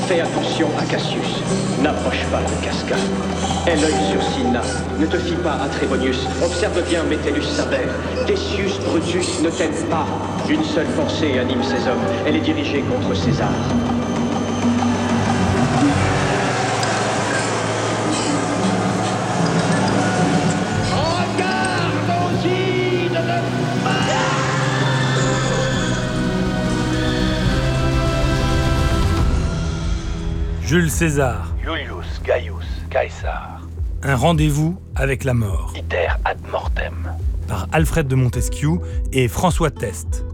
Fais attention à Cassius. N'approche pas la cascade. Aie l'œil sur Cinna. Ne te fie pas à Trébonius. Observe bien Metellus Saber. Decius Brutus ne t'aime pas. Une seule pensée anime ces hommes. Elle est dirigée contre César. Jules César. Julius Gaius Caesar. Un rendez-vous avec la mort. Iter ad mortem. Par Alfred de Montesquieu et François Teste.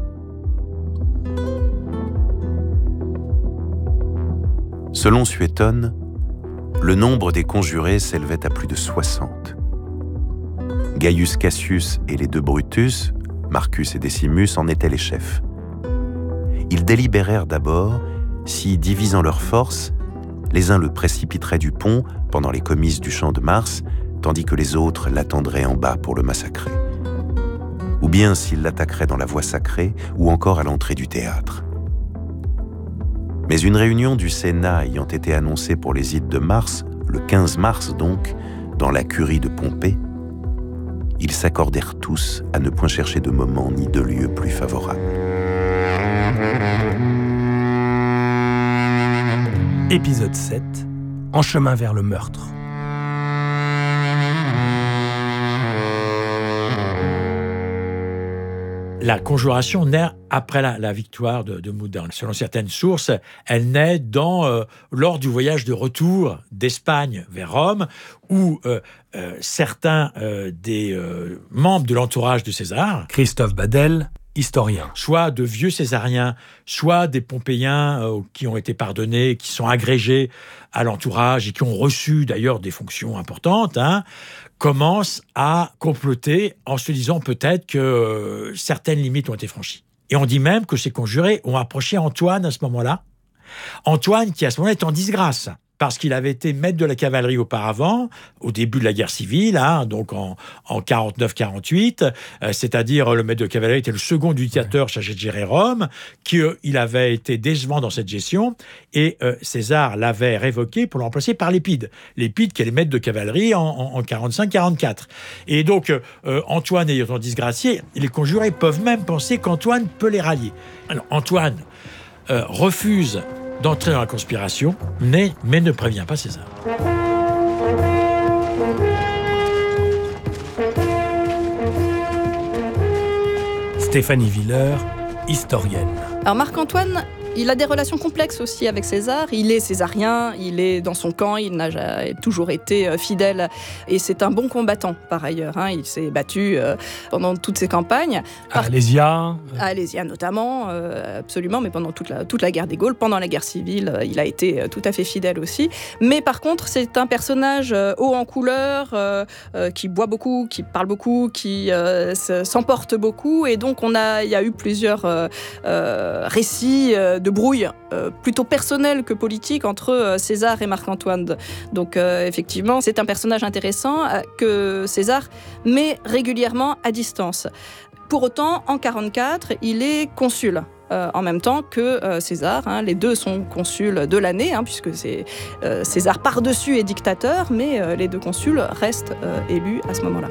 Selon Suétone, le nombre des conjurés s'élevait à plus de 60. Gaius Cassius et les deux Brutus, Marcus et Decimus, en étaient les chefs. Ils délibérèrent d'abord si, divisant leurs forces, les uns le précipiteraient du pont pendant les comices du champ de Mars, tandis que les autres l'attendraient en bas pour le massacrer. Ou bien s'ils l'attaqueraient dans la voie sacrée, ou encore à l'entrée du théâtre. Mais une réunion du Sénat ayant été annoncée pour les ides de mars, le 15 mars donc, dans la curie de Pompée, ils s'accordèrent tous à ne point chercher de moment ni de lieu plus favorable. Épisode 7. En chemin vers le meurtre. La conjuration naît après la victoire de Moudon. Selon certaines sources, elle naît lors du voyage de retour d'Espagne vers Rome, où certains des membres de l'entourage de César, Christophe Badel, historien, soit de vieux césariens, soit des Pompéiens qui ont été pardonnés, qui sont agrégés à l'entourage et qui ont reçu d'ailleurs des fonctions importantes, commencent à comploter en se disant peut-être que certaines limites ont été franchies. Et on dit même que ces conjurés ont approché Antoine à ce moment-là. Antoine qui à ce moment-là est en disgrâce, parce qu'il avait été maître de la cavalerie auparavant, au début de la guerre civile, donc en 49-48, c'est-à-dire le maître de cavalerie était le second du dictateur chargé de gérer Rome, qu'il avait été décevant dans cette gestion, et César l'avait révoqué pour le remplacer par Lépide. Lépide qui est le maître de cavalerie en 45-44. Et donc, Antoine ayant disgracié, les conjurés peuvent même penser qu'Antoine peut les rallier. Alors, Antoine refuse d'entrer dans la conspiration, mais ne prévient pas César. Stéphanie Villers, historienne. Alors Marc-Antoine, il a des relations complexes aussi avec César. Il est césarien, il est dans son camp, il n'a toujours été fidèle. Et c'est un bon combattant, par ailleurs. Il s'est battu pendant toutes ses campagnes. À Alésia. À Alésia notamment, absolument, mais pendant toute la guerre des Gaules. Pendant la guerre civile, il a été tout à fait fidèle aussi. Mais par contre, c'est un personnage haut en couleur, qui boit beaucoup, qui parle beaucoup, qui s'emporte beaucoup. Et donc, il y a eu plusieurs récits de brouille plutôt personnelle que politique entre César et Marc-Antoine. Donc effectivement, c'est un personnage intéressant que César met régulièrement à distance. Pour autant, en 44, il est consul. En même temps que César. Les deux sont consuls de l'année, puisque César par-dessus est dictateur, mais les deux consuls restent élus à ce moment-là.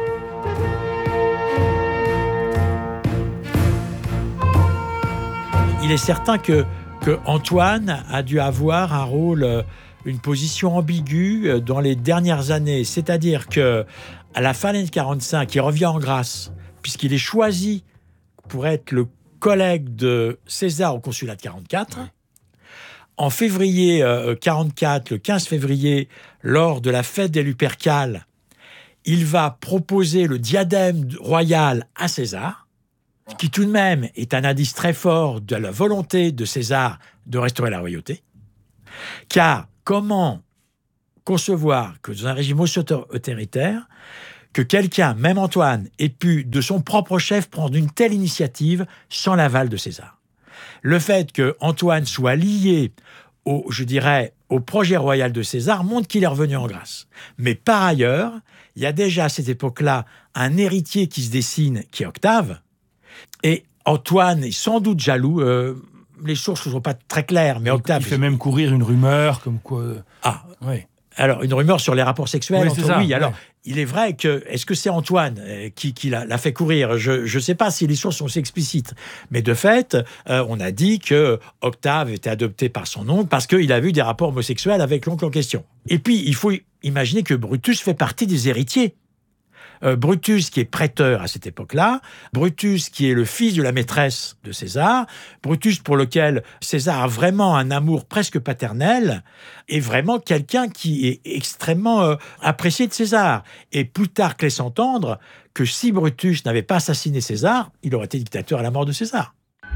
Il est certain que Antoine a dû avoir un rôle, une position ambiguë dans les dernières années. C'est-à-dire que à la fin de l'année 45, il revient en grâce, puisqu'il est choisi pour être le collègue de César au consulat de 44. En février 44, le 15 février, lors de la fête des Lupercales, il va proposer le diadème royal à César, qui tout de même est un indice très fort de la volonté de César de restaurer la royauté. Car comment concevoir que dans un régime aussi autoritaire, que quelqu'un, même Antoine, ait pu, de son propre chef, prendre une telle initiative sans l'aval de César. Le fait que Antoine soit lié au projet royal de César montre qu'il est revenu en grâce. Mais par ailleurs, il y a déjà à cette époque-là un héritier qui se dessine, qui est Octave, et Antoine est sans doute jaloux. les sources ne sont pas très claires, mais Octave... Il fait même courir une rumeur comme quoi... Ah, oui. Alors, une rumeur sur les rapports sexuels Oui, entre c'est ça, lui. Alors, ouais. il est vrai que... Est-ce que c'est Antoine qui l'a fait courir ? Je ne sais pas si les sources sont aussi explicites. Mais de fait, on a dit que Octave était adopté par son oncle parce qu'il a eu des rapports homosexuels avec l'oncle en question. Et puis, il faut imaginer que Brutus fait partie des héritiers. Brutus qui est prêteur à cette époque-là, Brutus qui est le fils de la maîtresse de César, Brutus pour lequel César a vraiment un amour presque paternel, est vraiment quelqu'un qui est extrêmement apprécié de César. Et Plutarque laisse entendre que si Brutus n'avait pas assassiné César, il aurait été dictateur à la mort de César.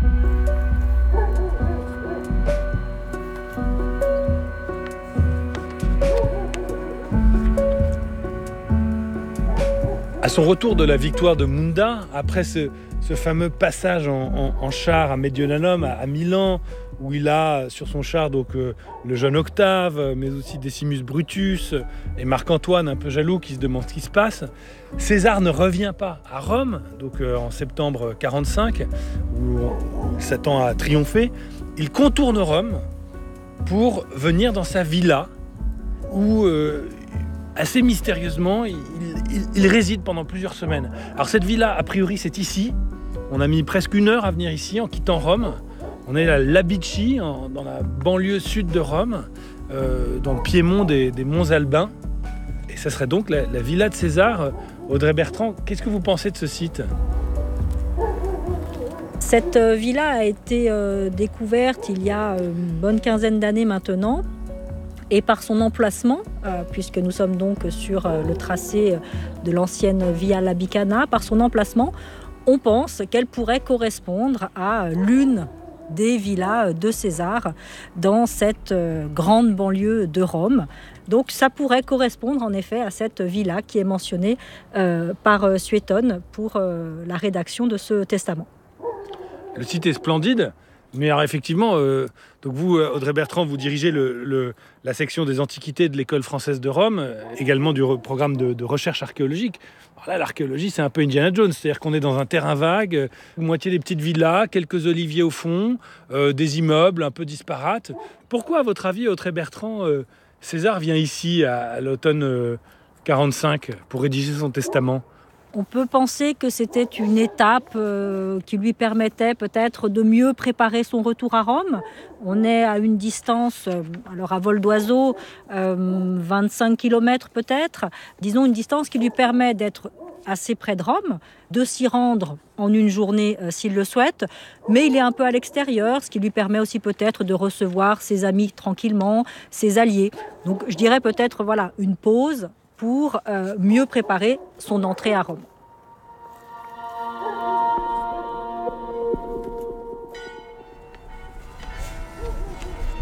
À son retour de la victoire de Munda, après ce fameux passage en char à Mediolanum, à Milan, où il a sur son char donc, le jeune Octave, mais aussi Decimus Brutus et Marc-Antoine, un peu jaloux, qui se demandent ce qui se passe, César ne revient pas à Rome, donc en septembre 45, où il s'attend à triompher. Il contourne Rome pour venir dans sa villa, où... assez mystérieusement, il réside pendant plusieurs semaines. Alors cette villa, a priori, c'est ici. On a mis presque 1 heure à venir ici en quittant Rome. On est à Labici, dans la banlieue sud de Rome, dans le piémont des Monts Albins. Et ça serait donc la villa de César. Audrey Bertrand, qu'est-ce que vous pensez de ce site ? Cette villa a été découverte il y a une bonne quinzaine d'années maintenant. Et par son emplacement, puisque nous sommes donc sur le tracé de l'ancienne Via Labicana, par son emplacement, on pense qu'elle pourrait correspondre à l'une des villas de César dans cette grande banlieue de Rome. Donc ça pourrait correspondre en effet à cette villa qui est mentionnée par Suétone pour la rédaction de ce testament. Le site est splendide. Mais alors effectivement, donc vous, Audrey Bertrand, vous dirigez la section des antiquités de l'École française de Rome, également du programme de recherche archéologique. Alors là, l'archéologie, c'est un peu Indiana Jones, c'est-à-dire qu'on est dans un terrain vague, moitié des petites villas, quelques oliviers au fond, des immeubles un peu disparates. Pourquoi, à votre avis, Audrey Bertrand, César vient ici à l'automne 45 pour rédiger son testament ? On peut penser que c'était une étape qui lui permettait peut-être de mieux préparer son retour à Rome. On est à une distance, alors à vol d'oiseau, 25 km peut-être. Disons une distance qui lui permet d'être assez près de Rome, de s'y rendre en une journée s'il le souhaite, mais il est un peu à l'extérieur, ce qui lui permet aussi peut-être de recevoir ses amis tranquillement, ses alliés. Donc je dirais peut-être voilà, une pause pour mieux préparer son entrée à Rome.